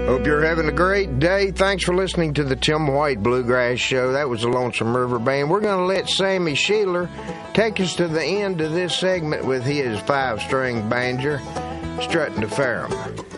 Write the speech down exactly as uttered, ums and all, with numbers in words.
Hope you're having a great day. Thanks for listening to the Tim White Bluegrass Show. That was the Lonesome River Band. We're going to let Sammy Sheeler take us to the end of this segment with his five-string banjo, Strutting to Fairham.